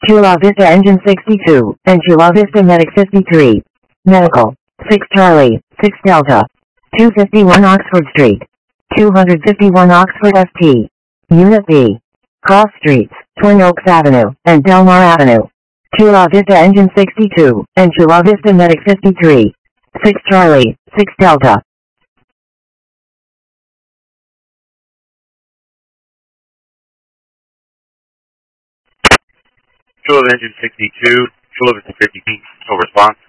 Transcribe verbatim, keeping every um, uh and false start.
Chula Vista Engine sixty-two, and Chula Vista Medic fifty-three. Medical, six Charlie, six Delta. two fifty-one Oxford Street. two fifty-one Oxford S T. Unit B. Cross Streets, Twin Oaks Avenue, and Delmar Avenue. Chula Vista Engine sixty-two, and Chula Vista Medic fifty-three. six Charlie, six Delta. Chula Engine sixty-two, Chula Vista fifty-two, no response.